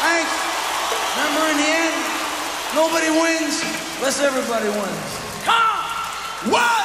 Hank, remember in the end, nobody wins unless everybody wins. Come! What?